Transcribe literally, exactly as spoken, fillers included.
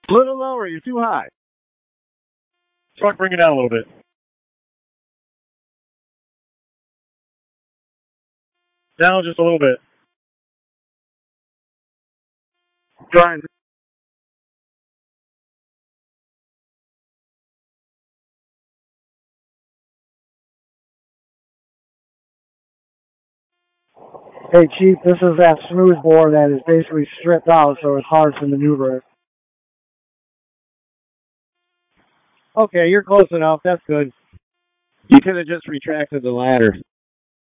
A little lower. You're too high. Truck, bring it down a little bit. Down just a little bit. Brian. Hey, Chief, this is that smoothbore that is basically stripped out, so it's hard to maneuver. Okay, you're close enough. That's good. You could have just retracted the ladder.